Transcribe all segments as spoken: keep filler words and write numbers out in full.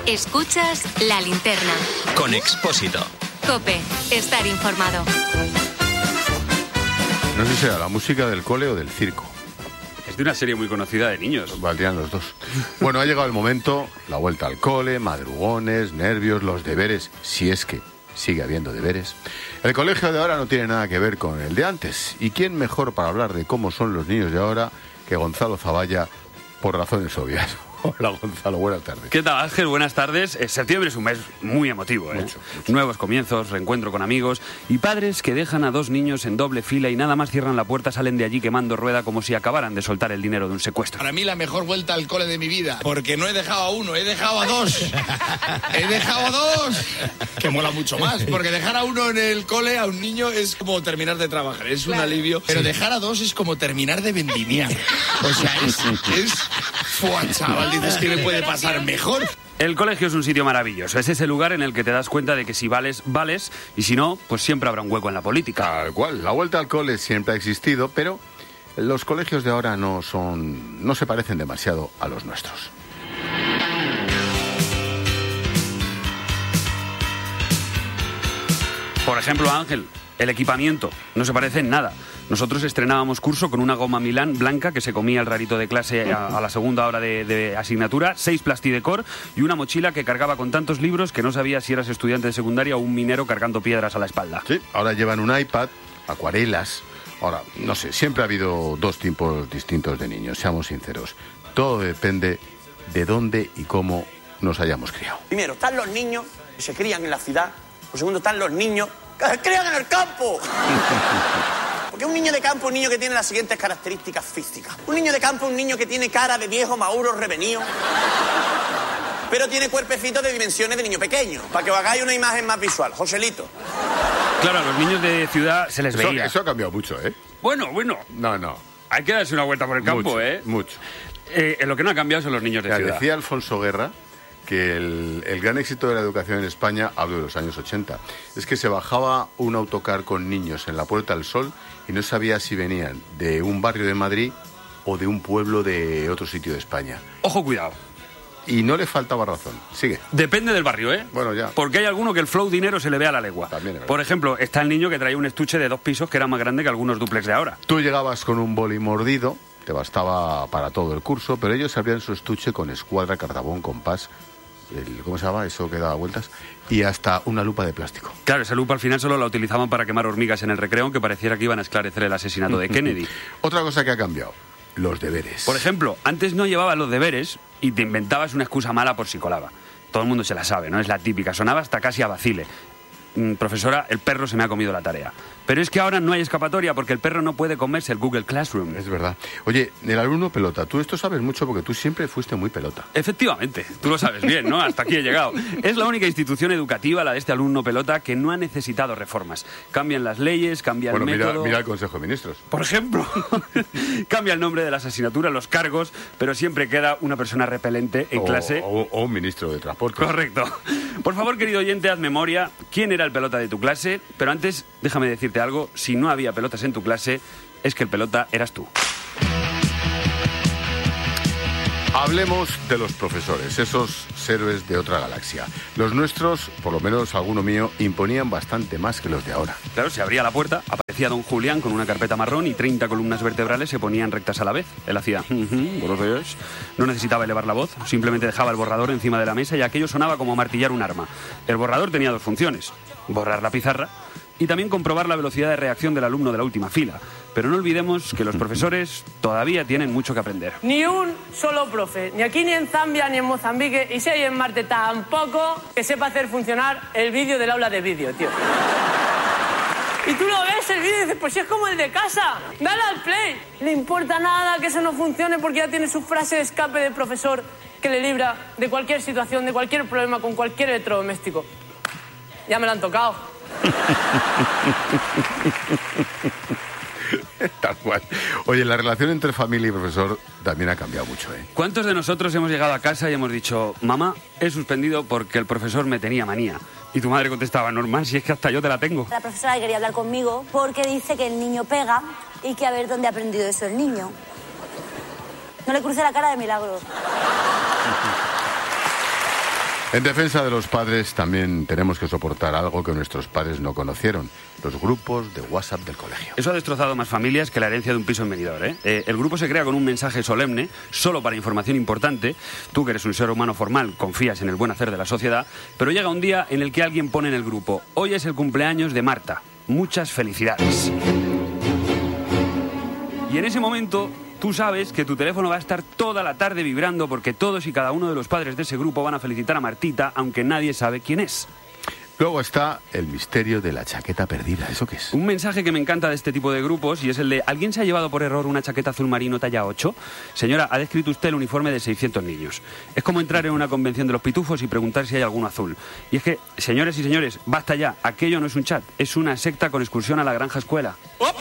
Escuchas La Linterna. Con Expósito. COPE. Estar informado. No sé si era la música del cole o del circo. Es de una serie muy conocida de niños. Valdrían los dos. Bueno, ha llegado el momento, la vuelta al cole, madrugones, nervios, los deberes, si es que sigue habiendo deberes. El colegio de ahora no tiene nada que ver con el de antes. ¿Y quién mejor para hablar de cómo son los niños de ahora que Gonzalo Zavalla, por razones obvias? Hola, Gonzalo, buenas tardes. ¿Qué tal, Ángel? Buenas tardes. Eh, septiembre es un mes muy emotivo, ¿eh? Mucho, mucho. Nuevos comienzos, reencuentro con amigos y padres que dejan a dos niños en doble fila y nada más cierran la puerta, salen de allí quemando rueda como si acabaran de soltar el dinero de un secuestro. Para mí la mejor vuelta al cole de mi vida, porque no he dejado a uno, he dejado a dos. ¡He dejado a dos! Que mola mucho más, porque dejar a uno en el cole, a un niño, es como terminar de trabajar, es un alivio. Pero sí, dejar a dos es como terminar de vendimiar. O sea, es... es... ¡Fua, chaval! Dices que me puede pasar mejor. El colegio es un sitio maravilloso. Es ese lugar en el que te das cuenta de que si vales, vales, y si no, pues siempre habrá un hueco en la política. Tal cual. La vuelta al cole siempre ha existido, pero los colegios de ahora no son, no se parecen demasiado a los nuestros. Por ejemplo, Ángel, el equipamiento no se parece en nada. Nosotros estrenábamos curso con una goma Milán blanca que se comía el rarito de clase a, a la segunda hora de, de asignatura, seis plastidecor y una mochila que cargaba con tantos libros que no sabía si eras estudiante de secundaria o un minero cargando piedras a la espalda. Sí, ahora llevan un iPad, acuarelas. Ahora, no sé, siempre ha habido dos tipos distintos de niños, seamos sinceros. Todo depende de dónde y cómo nos hayamos criado. Primero, están los niños que se crían en la ciudad. Por segundo, están los niños que se crían en el campo. Porque un niño de campo es un niño que tiene las siguientes características físicas. Un niño de campo es un niño que tiene cara de viejo maduro revenido, pero tiene cuerpecito de dimensiones de niño pequeño. Para que os hagáis una imagen más visual. Joselito. Claro, a los niños de ciudad se les Eso, veía. eso ha cambiado mucho, ¿eh? Bueno, bueno. No, no. Hay que darse una vuelta por el campo, mucho, ¿eh? Mucho. Eh, lo que no ha cambiado son los niños de Ya, ciudad. decía Alfonso Guerra que el, el gran éxito de la educación en España, hablo de los años ochenta, es que se bajaba un autocar con niños en la Puerta del Sol y no sabía si venían de un barrio de Madrid o de un pueblo de otro sitio de España. Ojo, cuidado. Y no le faltaba razón. Sigue. Depende del barrio, ¿eh? Bueno, ya. Porque hay alguno que el flow dinero se le ve a la legua. También es verdad. Por ejemplo, está el niño que traía un estuche de dos pisos que era más grande que algunos duplex de ahora. Tú llegabas con un boli mordido, te bastaba para todo el curso, pero ellos abrían su estuche con escuadra, cartabón, compás, el, ¿cómo se llama? Eso que da vueltas, y hasta una lupa de plástico. Claro, esa lupa al final solo la utilizaban para quemar hormigas en el recreo, aunque pareciera que iban a esclarecer el asesinato de Kennedy. Otra cosa que ha cambiado, los deberes. Por ejemplo, antes no llevabas los deberes y te inventabas una excusa mala por si colaba. Todo el mundo se la sabe, ¿no? Es la típica, sonaba hasta casi a vacile. Mm, profesora, el perro se me ha comido la tarea. Pero es que ahora no hay escapatoria porque el perro no puede comerse el Google Classroom. Es verdad. Oye, el alumno pelota, tú esto sabes mucho porque tú siempre fuiste muy pelota. Efectivamente, tú lo sabes bien, ¿no? Hasta aquí he llegado. Es la única institución educativa, la de este alumno pelota, que no ha necesitado reformas. Cambian las leyes, cambia Bueno, el mira, método... mira el Consejo de Ministros. Por ejemplo, cambia el nombre de las asignaturas, los cargos, pero siempre queda una persona repelente en o, clase. O, o un ministro de Transporte. Correcto. Por favor, querido oyente, haz memoria. ¿Quién era el pelota de tu clase? Pero antes, déjame decirte algo. Si no había pelotas en tu clase, es que el pelota eras tú. Hablemos de los profesores, esos héroes de otra galaxia. Los nuestros, por lo menos alguno mío, imponían bastante más que los de ahora. Claro, se abría la puerta, aparecía don Julián con una carpeta marrón y treinta columnas vertebrales se ponían rectas a la vez. Él hacía, uh-huh, buenos días. No necesitaba elevar la voz, simplemente dejaba el borrador encima de la mesa y aquello sonaba como martillar un arma. El borrador tenía dos funciones, borrar la pizarra y también comprobar la velocidad de reacción del alumno de la última fila. Pero no olvidemos que los profesores todavía tienen mucho que aprender. Ni un solo profe, ni aquí, ni en Zambia, ni en Mozambique, y si hay en Marte tampoco, que sepa hacer funcionar el vídeo del aula de vídeo, tío. Y tú lo ves el vídeo y dices, pues si es como el de casa, dale al play. Le importa nada que eso no funcione porque ya tiene su frase de escape de profesor que le libra de cualquier situación, de cualquier problema con cualquier electrodoméstico. Ya me lo han tocado. Tal cual. Oye, la relación entre familia y profesor también ha cambiado mucho, ¿eh? ¿Cuántos de nosotros hemos llegado a casa y hemos dicho, mamá, he suspendido porque el profesor me tenía manía? Y tu madre contestaba, normal, si es que hasta yo te la tengo. La profesora quería hablar conmigo porque dice que el niño pega y que a ver dónde ha aprendido eso el niño. No le cruce la cara de milagro. En defensa de los padres también tenemos que soportar algo que nuestros padres no conocieron, los grupos de WhatsApp del colegio. Eso ha destrozado más familias que la herencia de un piso en Benidorm, ¿eh? Eh, el grupo se crea con un mensaje solemne, solo para información importante. Tú, que eres un ser humano formal, confías en el buen hacer de la sociedad, pero llega un día en el que alguien pone en el grupo: hoy es el cumpleaños de Marta, muchas felicidades. Y en ese momento tú sabes que tu teléfono va a estar toda la tarde vibrando porque todos y cada uno de los padres de ese grupo van a felicitar a Martita, aunque nadie sabe quién es. Luego está el misterio de la chaqueta perdida. ¿Eso qué es? Un mensaje que me encanta de este tipo de grupos y es el de: ¿alguien se ha llevado por error una chaqueta azul marino talla ocho? Señora, ha descrito usted el uniforme de seiscientos niños. Es como entrar en una convención de los pitufos y preguntar si hay alguno azul. Y es que, señores y señores, basta ya. Aquello no es un chat, es una secta con excursión a la granja escuela.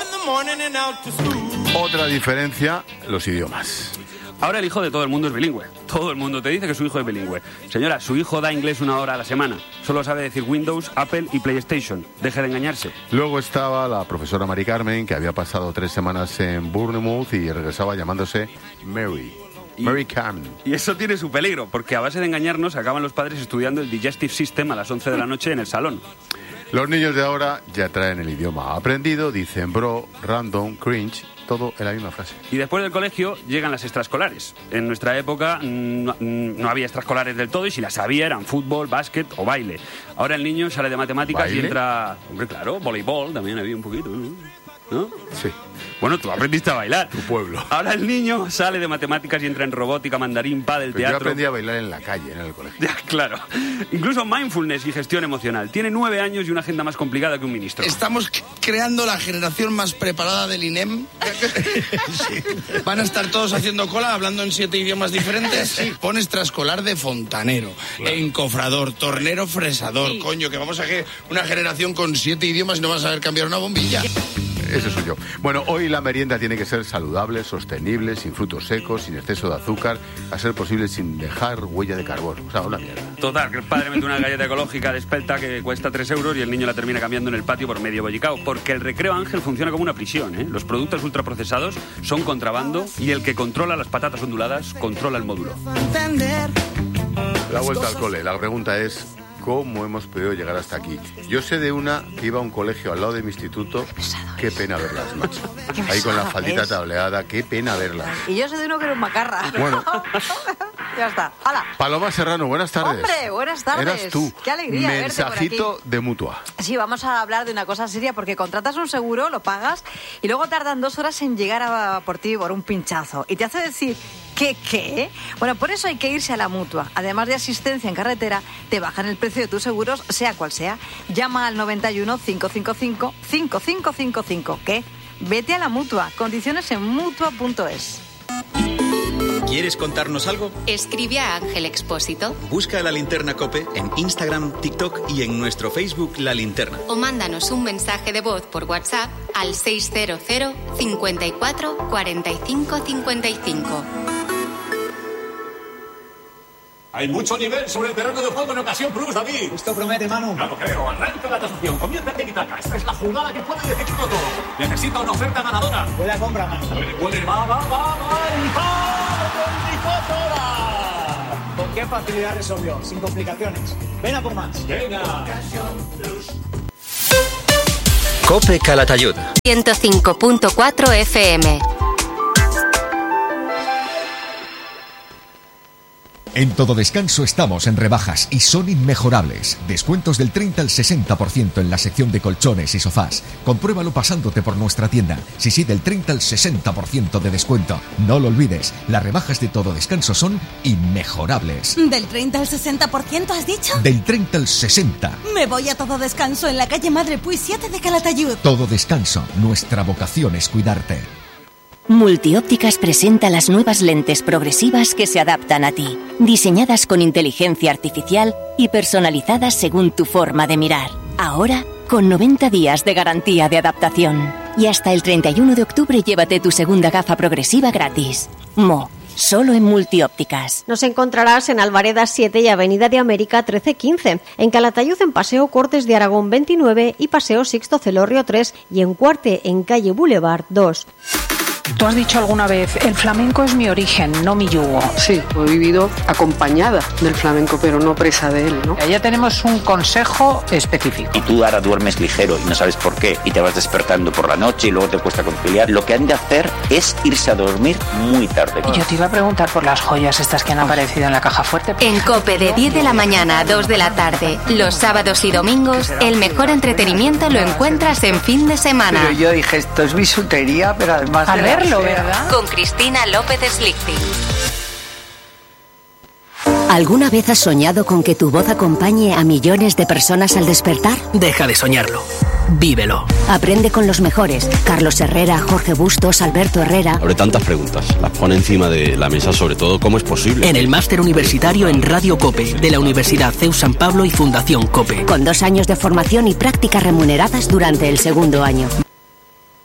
Otra diferencia, los idiomas. Ahora el hijo de todo el mundo es bilingüe. Todo el mundo te dice que su hijo es bilingüe. Señora, su hijo da inglés una hora a la semana. Solo sabe decir Windows, Apple y PlayStation. Deje de engañarse. Luego estaba la profesora Mari Carmen, que había pasado tres semanas en Bournemouth y regresaba llamándose Mary. Y, Mary Carmen. Y eso tiene su peligro, porque a base de engañarnos acaban los padres estudiando el Digestive System a las once de la noche en el salón. Los niños de ahora ya traen el idioma aprendido, dicen bro, random, cringe, todo en la misma frase. Y después del colegio llegan las extraescolares. En nuestra época no, no había extraescolares del todo y si las había eran fútbol, básquet o baile. Ahora el niño sale de matemáticas ¿Baile? y entra... Hombre, claro, voleibol también había un poquito, ¿no? ¿No? Sí. Bueno, tú aprendiste a bailar. Tu pueblo. Ahora el niño sale de matemáticas y entra en robótica, mandarín, pádel, Pero teatro... yo aprendí a bailar en la calle, en el colegio. Ya, claro. Incluso mindfulness y gestión emocional. Tiene nueve años y una agenda más complicada que un ministro. Estamos c- creando la generación más preparada del I N E M. Sí. Van a estar todos haciendo cola, hablando en siete idiomas diferentes. Sí. Pon extraescolar de fontanero, claro. Encofrador, tornero, fresador. Sí. Coño, que vamos a que una generación con siete idiomas y no vas a saber cambiar una bombilla. Eso soy yo. Bueno, hoy la merienda tiene que ser saludable, sostenible, sin frutos secos, sin exceso de azúcar, a ser posible sin dejar huella de carbono. O sea, una mierda. Total, que el padre mete una galleta ecológica de espelta que cuesta tres euros y el niño la termina cambiando en el patio por medio bollicao. Porque el Recreo Ángel funciona como una prisión, ¿eh? Los productos ultraprocesados son contrabando y el que controla las patatas onduladas controla el módulo. La vuelta al cole. La pregunta es: ¿cómo hemos podido llegar hasta aquí? Yo sé de una que iba a un colegio al lado de mi instituto. Qué, qué pena verlas, macho. Ahí con la faldita tableada, qué pena verlas. Y yo sé de uno que era un macarra. Bueno. Ya está. ¡Hala! Paloma Serrano, buenas tardes. Hombre, buenas tardes. Eras tú. Qué alegría Mensajito verte por aquí. de Mutua. Sí, vamos a hablar de una cosa seria porque contratas un seguro, lo pagas y luego tardan dos horas en llegar a por ti por un pinchazo. Y te hace decir... ¿Qué, qué? Bueno, por eso hay que irse a la Mutua. Además de asistencia en carretera, te bajan el precio de tus seguros, sea cual sea. Llama al noventa y uno, cinco cinco cinco, cinco cinco cinco cinco. ¿Qué? Vete a la Mutua. Condiciones en mutua punto es. ¿Quieres contarnos algo? Escribe a Ángel Expósito. Busca a La Linterna COPE en Instagram, TikTok y en nuestro Facebook La Linterna. O mándanos un mensaje de voz por WhatsApp al seiscientos cincuenta y cuatro, cuarenta y cinco cincuenta y cinco. Hay mucho nivel sobre el terreno de juego en ocasión plus, David. Esto promete, Manu. Claro, creo. Arranca la tasación. Comienza el tiki-taka. Esta es la jugada que puede decidirlo todo. Necesita una oferta ganadora. Buena compra, Manu. Puede, puede. Va, va, va, va. Y va. veinticuatro horas. ¿Con qué facilidad resolvió? Sin complicaciones. Ven a por más. Venga. COPE Calatayud. ciento cinco punto cuatro F M. En Todo Descanso estamos en rebajas y son inmejorables. Descuentos del treinta al sesenta por ciento en la sección de colchones y sofás. Compruébalo pasándote por nuestra tienda. Sí, sí, del treinta al sesenta por ciento de descuento. No lo olvides, las rebajas de Todo Descanso son inmejorables. ¿Del treinta al sesenta por ciento has dicho? Del treinta al sesenta por ciento. Me voy a Todo Descanso en la calle Madre Puy siete de Calatayud. Todo Descanso, nuestra vocación es cuidarte. Multiópticas presenta las nuevas lentes progresivas que se adaptan a ti, diseñadas con inteligencia artificial y personalizadas según tu forma de mirar. Ahora, con noventa días de garantía de adaptación. Y hasta el treinta y uno de octubre llévate tu segunda gafa progresiva gratis. Mo, solo en Multiópticas. Nos encontrarás en Alvareda siete y Avenida de América trece quince, en Calatayud en Paseo Cortes de Aragón veintinueve y Paseo Sixto Celorrio tres y en Cuarte en Calle Boulevard dos. Tú has dicho alguna vez, el flamenco es mi origen, no mi yugo. Sí, he vivido acompañada del flamenco, pero no presa de él, ¿no? Ya tenemos un consejo específico. Y tú ahora duermes ligero y no sabes por qué, y te vas despertando por la noche y luego te cuesta conciliar. Lo que han de hacer es irse a dormir muy tarde. Y yo te iba a preguntar por las joyas estas que han aparecido en la caja fuerte. En COPE de diez de la mañana a dos de la tarde, los sábados y domingos, el mejor entretenimiento lo encuentras en fin de semana. Pero yo dije, esto es bisutería, pero además al de verlo, la ¿verdad? Con Cristina López Slichting. ¿Alguna vez has soñado con que tu voz acompañe a millones de personas al despertar? Deja de soñarlo. Vívelo. Aprende con los mejores. Carlos Herrera, Jorge Bustos, Alberto Herrera. Abre tantas preguntas. Las pone encima de la mesa, sobre todo, ¿cómo es posible? En el máster universitario en Radio COPE, de la Universidad C E U San Pablo y Fundación COPE. Con dos años de formación y prácticas remuneradas durante el segundo año.